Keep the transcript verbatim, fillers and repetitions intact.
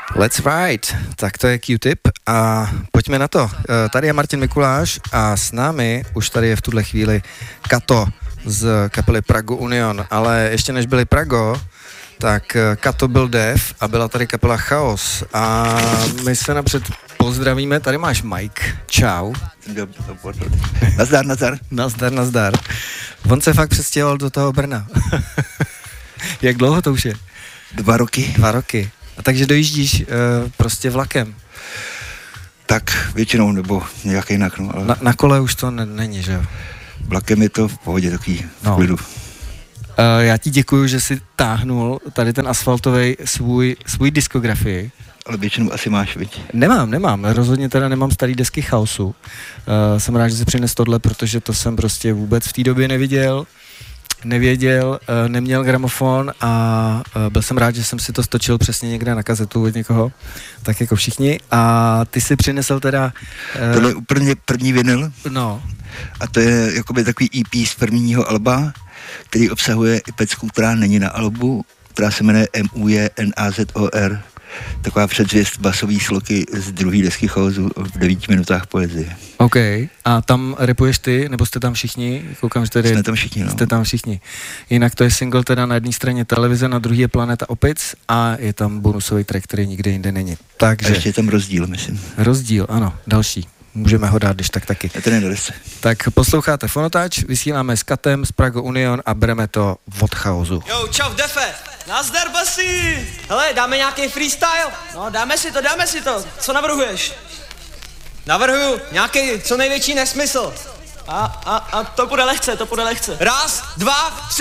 Let's ride, tak to je Q-tip a pojďme na to. Tady je Martin Mikuláš a s námi už tady je v tuhle chvíli Kato z kapely Prago Union, ale ještě než byli Prago, tak Kato byl Dev a byla tady kapela Chaos a my se napřed pozdravíme, tady máš Mike, čau. Nazdar, nazdar. Nazdar, nazdar. On se fakt přestěhoval do toho Brna. Jak dlouho to už je? Dva roky. Dva roky. A takže dojíždíš uh, prostě vlakem? Tak většinou, nebo nějak jinak. No, ale na, na kole už to ne, není, že jo? Vlakem je to v pohodě, takový no. v klidu. Uh, já ti děkuju, že jsi táhnul tady ten asfaltový svůj, svůj diskografii. Ale většinou asi máš, viď? Nemám, nemám. Rozhodně teda nemám starý desky Chaosu. Uh, jsem rád, že jsi přines tohle, protože to jsem prostě vůbec v té době neviděl. Nevěděl, neměl gramofon a byl jsem rád, že jsem si to stočil přesně někde na kazetu od někoho, tak jako všichni. A ty si přinesl teda... Tohle je úplně první vinyl. No. A to je jakoby takový E P z prvního alba, který obsahuje i pecku, která není na albu, která se jmenuje M U J N A Z O R. Taková předzvěst basový sloky z druhé desky Chaosu v devíti minutách poezie. OK. A tam rapuješ ty, nebo jste tam všichni? Koukám, že tady... Jsme tam všichni, no. Jste tam všichni. Jinak to je single teda na jedné straně televize, na druhé je Planeta Opic a je tam bonusový track, který nikde jinde není. Takže... A ještě je tam rozdíl, myslím. Rozdíl, ano, další. Můžeme ho dát, když tak taky. Je to nedalece. Tak posloucháte Fonotáč, vysíláme s Katem z Prago Union a bereme to od Chaosu. Jo, čau, Defe. Nazdar, basi. Hele, dáme nějaký freestyle? No, dáme si to, dáme si to. Co navrhuješ? Navrhuju nějaký co největší nesmysl. A, a, a to bude lehce, to bude lehce. Raz, dva, tři.